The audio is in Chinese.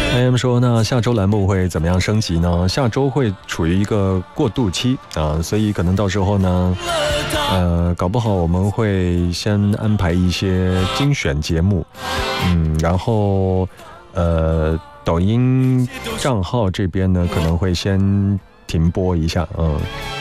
AM 说呢，下周栏目会怎么样升级呢？下周会处于一个过渡期啊，所以可能到时候呢，搞不好我们会先安排一些精选节目，然后抖音账号这边呢可能会先停播一下，